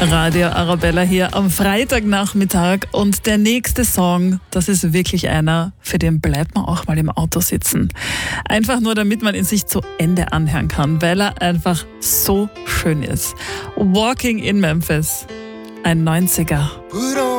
Radio Arabella hier am Freitagnachmittag und der nächste Song, das ist wirklich einer, für den bleibt man auch mal im Auto sitzen. Einfach nur, damit man ihn sich zu Ende anhören kann, weil er einfach so schön ist. Walking in Memphis, ein 90er.